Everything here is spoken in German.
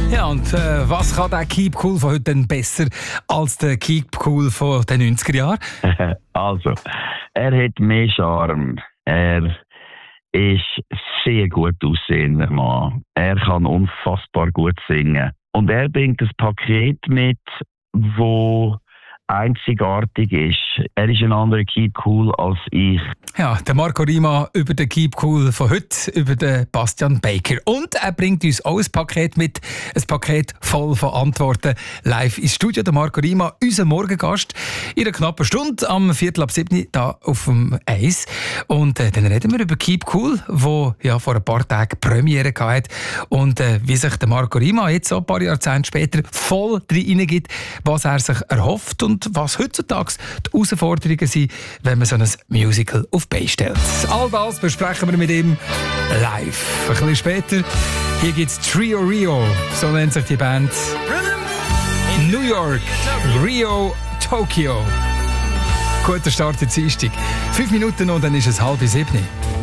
Ja, und was kann der Keep Cool von heute denn besser als der Keep Cool von den 90er Jahren? Also, er hat mehr Charme. Er ist sehr gut aussehender Mann. Er kann unfassbar gut singen. Und er bringt ein Paket mit, wo einzigartig ist. Er ist ein anderer Keep Cool als ich. Ja, der Marco Rima über den Keep Cool von heute, über den Bastian Baker. Und er bringt uns auch ein Paket mit, ein Paket voll von Antworten. Live ins Studio, der Marco Rima, unser Morgengast, in einer knappen Stunde, am 6:45 da auf dem Eis. Und dann reden wir über Keep Cool, wo ja vor ein paar Tagen Premiere hatte. Und wie sich der Marco Rima jetzt so ein paar Jahrzehnte später voll reingibt, was er sich erhofft und was heutzutage die Herausforderungen sind, wenn man so ein Musical auf die Beine stellt. All das besprechen wir mit ihm live. Ein bisschen später, hier gibt es Trio Rio, so nennt sich die Band. New York, Rio, Tokyo. Guter Start in Dienstag. 5 Minuten und dann ist es 6:30.